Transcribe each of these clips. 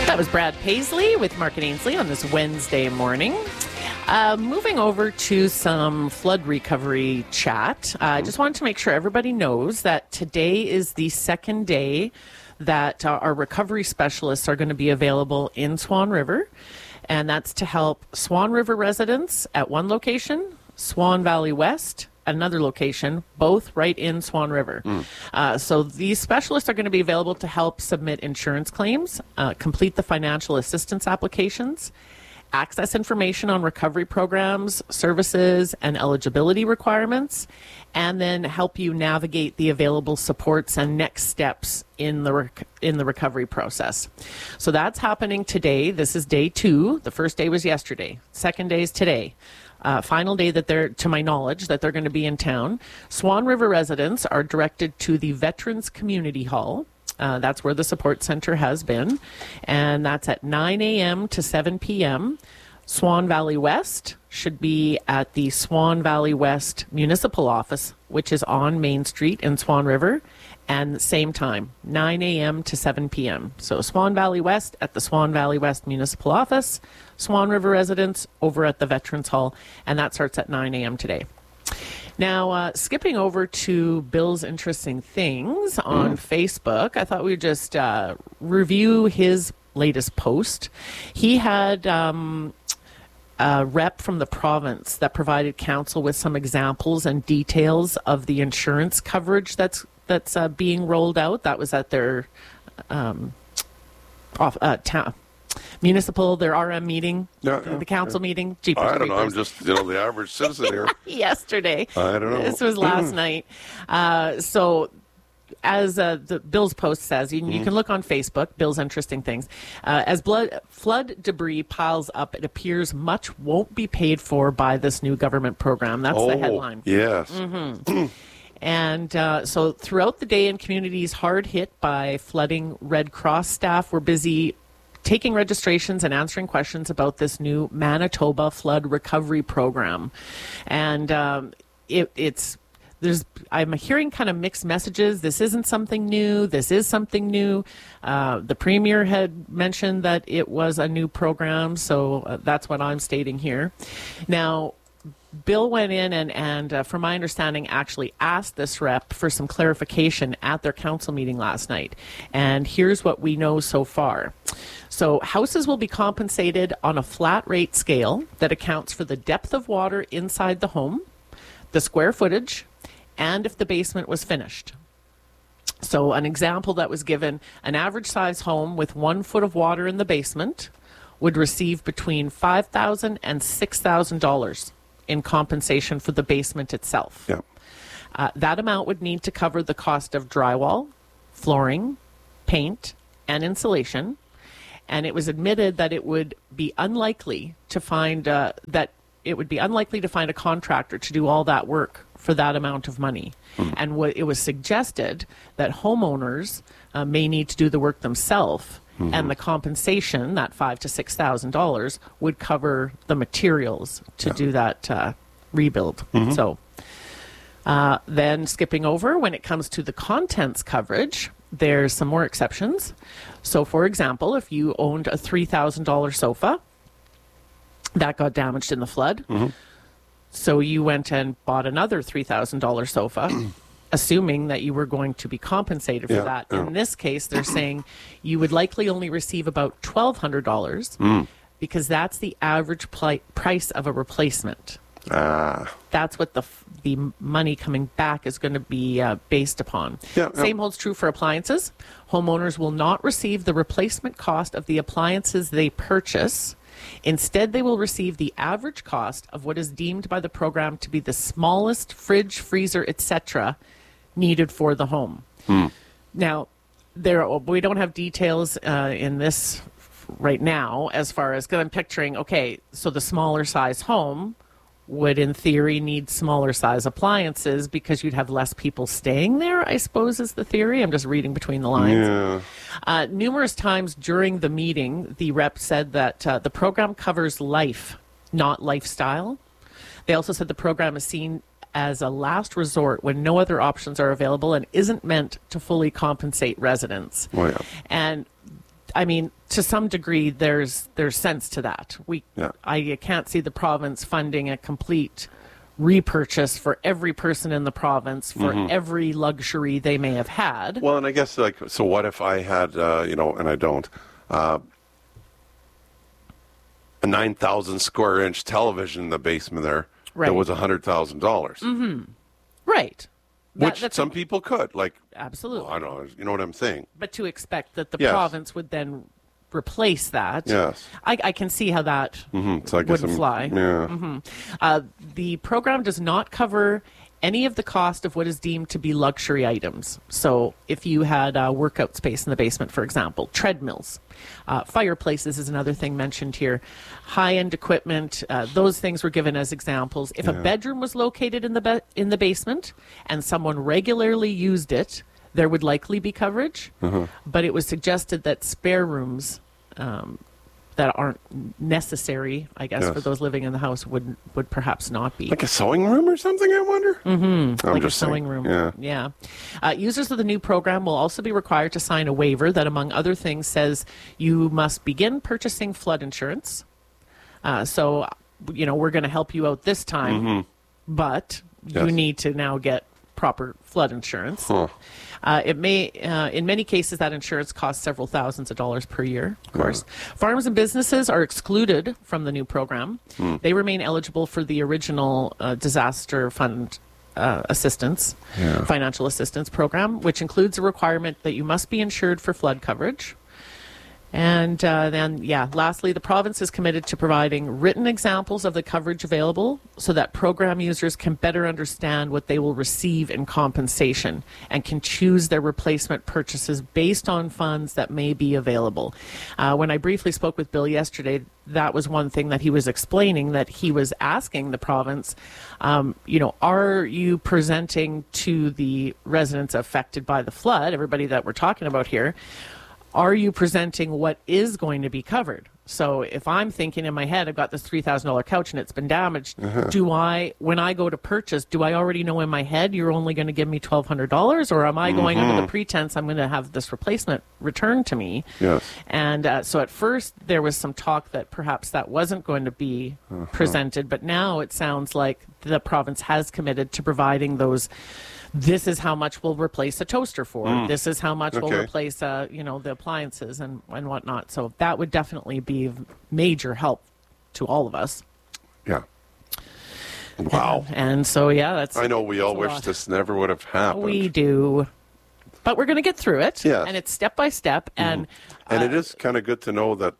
That was Brad Paisley with Mark and Ainsley on this Wednesday morning. Moving over to some flood recovery chat. I just wanted to make sure everybody knows that today is the second day that our recovery specialists are going to be available in Swan River. And that's to help Swan River residents at one location, Swan Valley West, another location, both right in Swan River. So these specialists are going to be available to help submit insurance claims, complete the financial assistance applications, access information on recovery programs, services, and eligibility requirements, and then help you navigate the available supports and next steps in the recovery process. So that's happening today. This is day 2. The first day was yesterday. Second day is today. Final day that they're, to my knowledge, that they're going to be in town. Swan River residents are directed to the Veterans Community Hall. That's where the support center has been. And that's at 9 a.m. to 7 p.m. Swan Valley West should be at the Swan Valley West Municipal Office, which is on Main Street in Swan River. And same time, 9 a.m. to 7 p.m. So Swan Valley West at the Swan Valley West Municipal Office, Swan River residents over at the Veterans Hall, and that starts at 9 a.m. today. Now, skipping over to Bill's Interesting Things on Facebook, I thought we'd just review his latest post. He had a rep from the province that provided council with some examples and details of the insurance coverage that's being rolled out. That was at their municipal, their RM meeting, the council meeting. I don't know. I'm just, the average citizen here. Yesterday. I don't know. This was last night. So as the Bill's post says, you can look on Facebook, Bill's Interesting Things. As flood debris piles up, it appears much won't be paid for by this new government program. That's the headline. Yes. And so throughout the day in communities hard hit by flooding, Red Cross staff were busy taking registrations and answering questions about this new Manitoba flood recovery program. And I'm hearing kind of mixed messages. This isn't something new. This is something new. The Premier had mentioned that it was a new program, so that's what I'm stating here. Now, Bill went in and from my understanding, actually asked this rep for some clarification at their council meeting last night. And here's what we know so far. So houses will be compensated on a flat rate scale that accounts for the depth of water inside the home, the square footage, and if the basement was finished. So an example that was given, an average size home with 1 foot of water in the basement would receive between $5,000 and $6,000 in compensation for the basement itself. Yeah. That amount would need to cover the cost of drywall, flooring, paint, and insulation. And it was admitted that it would be unlikely to find a contractor to do all that work for that amount of money. And it was suggested that homeowners may need to do the work themselves, and the compensation, that $5,000 to $6,000, would cover the materials to do that rebuild. So then skipping over, when it comes to the contents coverage, there's some more exceptions. So for example, if you owned a $3,000 sofa that got damaged in the flood, so you went and bought another $3,000 sofa, assuming that you were going to be compensated for that. In this case, they're saying you would likely only receive about $1,200 because that's the average price of a replacement. That's what the money coming back is going to be based upon. Same holds true for appliances. Homeowners will not receive the replacement cost of the appliances they purchase. Instead, they will receive the average cost of what is deemed by the program to be the smallest fridge, freezer, etc. needed for the home. Now, we don't have details in this right now as far as, because I'm picturing, okay, so the smaller size home would in theory need smaller size appliances because you'd have less people staying there, I suppose is the theory. I'm just reading between the lines. Numerous times during the meeting, the rep said that the program covers life, not lifestyle. They also said the program is seen as a last resort when no other options are available and isn't meant to fully compensate residents. And I mean, to some degree, there's sense to that. I can't see the province funding a complete repurchase for every person in the province for every luxury they may have had. Well, and I guess, like, so what if I had, and I don't, a 9,000 square inch television in the basement there that was $100,000? Right. Which some people could, like. Absolutely. Well, I don't know, you know what I'm saying? But to expect that the province would then replace that, yes, I can see how that so I guess wouldn't fly. Yeah. The program does not cover any of the cost of what is deemed to be luxury items. So if you had a workout space in the basement, for example, treadmills, fireplaces is another thing mentioned here, high-end equipment, those things were given as examples. If a bedroom was located in the basement and someone regularly used it, there would likely be coverage, but it was suggested that spare rooms that aren't necessary, I guess, for those living in the house would perhaps not be. Like a sewing room or something, I wonder? Like a sewing room. Yeah. Users of the new program will also be required to sign a waiver that, among other things, says you must begin purchasing flood insurance. So, we're going to help you out this time, but you need to now get proper flood insurance. It may, in many cases, that insurance costs several thousands of dollars per year, of course. Farms and businesses are excluded from the new program. They remain eligible for the original disaster fund assistance, financial assistance program, which includes a requirement that you must be insured for flood coverage. And then, lastly, the province is committed to providing written examples of the coverage available so that program users can better understand what they will receive in compensation and can choose their replacement purchases based on funds that may be available. When I briefly spoke with Bill yesterday, that was one thing that he was explaining, that he was asking the province, are you presenting to the residents affected by the flood, everybody that we're talking about here, are you presenting what is going to be covered? So if I'm thinking in my head, I've got this $3,000 couch and it's been damaged, when I go to purchase, do I already know in my head you're only going to give me $1,200, or am I going under the pretense I'm going to have this replacement returned to me? Yes. And so at first there was some talk that perhaps that wasn't going to be presented, but now it sounds like the province has committed to providing those. This is how much we'll replace a toaster for. This is how much we'll replace, the appliances and whatnot. So that would definitely be of major help to all of us. Yeah. Wow. And so, that's... I know we all wish this never would have happened. We do. But we're going to get through it. Yes. And it's step by step. And it is kind of good to know that,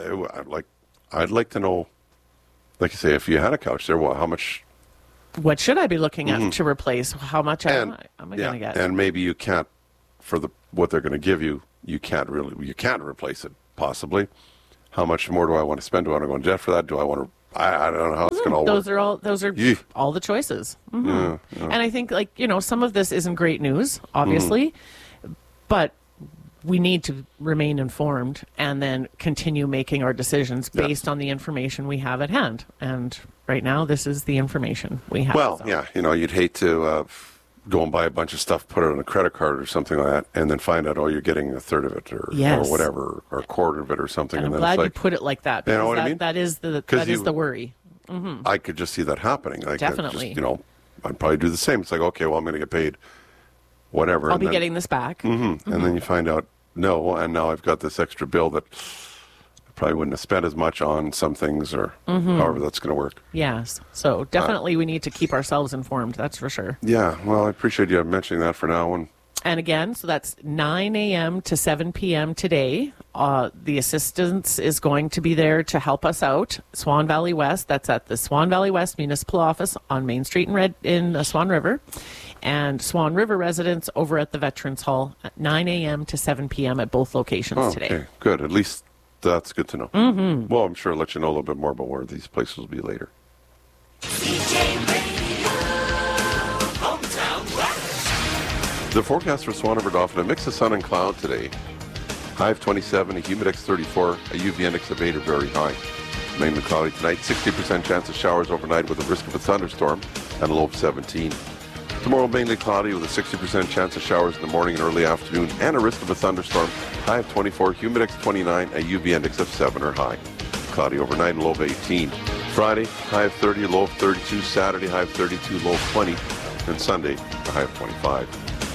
I'd like to know, like you say, if you had a couch there, how much... What should I be looking at to replace? How much am I going to get? And maybe you can't, for what they're going to give you, you can't replace it, possibly. How much more do I want to spend? Do I want to go in debt for that? Do I want to, I don't know how it's going to all work. Those are all the choices. And I think, some of this isn't great news, obviously, but we need to remain informed and then continue making our decisions based on the information we have at hand. And right now, this is the information we have. Well, you'd hate to go and buy a bunch of stuff, put it on a credit card or something like that, and then find out, you're getting a third of it or whatever, or a quarter of it or something. And I'm glad you put it like that. You know what I mean? That is the worry. I could just see that happening. Definitely. I'd probably do the same. It's like, okay, well, I'm going to get paid whatever. I'll be getting this back. And then you find out, no, and now I've got this extra bill that I probably wouldn't have spent as much on some things, or however that's going to work. Yes. So definitely we need to keep ourselves informed, that's for sure. Yeah. Well, I appreciate you mentioning that for now. And again, so that's 9 a.m. to 7 p.m. today. The assistance is going to be there to help us out. Swan Valley West, that's at the Swan Valley West Municipal Office on Main Street in Swan River. And Swan River residents over at the Veterans Hall at 9 a.m. to 7 p.m. at both locations today. Okay, good. At least that's good to know. Well, I'm sure I'll let you know a little bit more about where these places will be later. The forecast for Swan River Dauphin, a mix of sun and cloud today. High of 27, a humidex 34, a UV index of 8 or very high. Mainly cloudy tonight, 60% chance of showers overnight with a risk of a thunderstorm and a low of 17. Tomorrow, mainly cloudy with a 60% chance of showers in the morning and early afternoon and a risk of a thunderstorm. High of 24, humidex 29, a UV index of 7 or high. Cloudy overnight and low of 18. Friday, high of 30, low of 32. Saturday, high of 32, low of 20. And Sunday, a high of 25.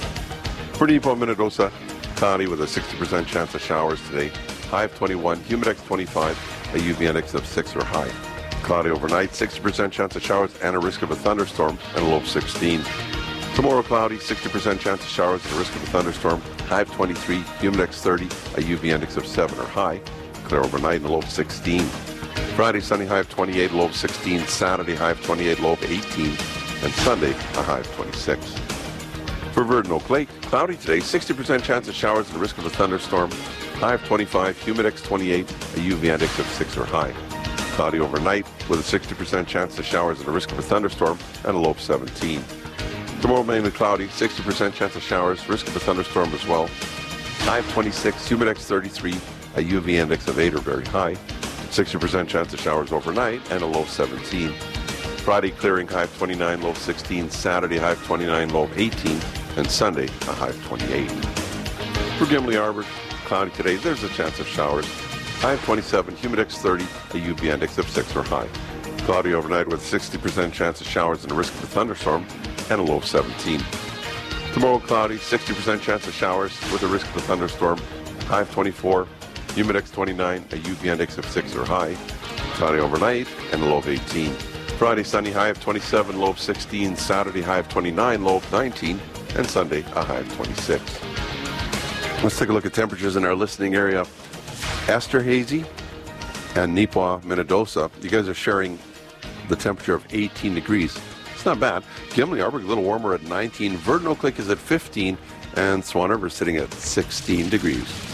For Nepo, Minnedosa, cloudy with a 60% chance of showers today. High of 21, humidex 25, a UV index of 6 or high. Cloudy overnight, 60% chance of showers and a risk of a thunderstorm and a low of 16. Tomorrow, cloudy, 60% chance of showers and a risk of a thunderstorm. High of 23, humidex 30, a UV index of 7 or high. Clear overnight and a low of 16. Friday, sunny, high of 28, low of 16. Saturday, high of 28, low of 18. And Sunday, a high of 26. For Virden Oak Lake, cloudy today, 60% chance of showers and a risk of a thunderstorm. High of 25, humidex 28, a UV index of 6 or high. Cloudy overnight with a 60% chance of showers and a risk of a thunderstorm and a low of 17. Tomorrow, mainly cloudy, 60% chance of showers, risk of a thunderstorm as well. High of 26, humidex 33, a UV index of 8 or very high. 60% chance of showers overnight and a low of 17. Friday, clearing, high of 29, low of 16. Saturday, high of 29, low of 18. And Sunday, a high of 28. For Gimli Arbor, cloudy today, there's a chance of showers. High of 27, humidex 30, a UV index of 6 or high. Cloudy overnight with 60% chance of showers and a risk of a thunderstorm and a low of 17. Tomorrow, cloudy, 60% chance of showers with a risk of a thunderstorm. High of 24, humidex 29, a UV index of 6 or high. Cloudy overnight and a low of 18. Friday, sunny, high of 27, low of 16. Saturday, high of 29, low of 19. And Sunday, a high of 26. Let's take a look at temperatures in our listening area. Esterhazy and Nepo, Minnedosa, you guys are sharing the temperature of 18 degrees. It's not bad. Gimli Arbor, a little warmer at 19. Virden Oak Lake is at 15. And Swan River sitting at 16 degrees.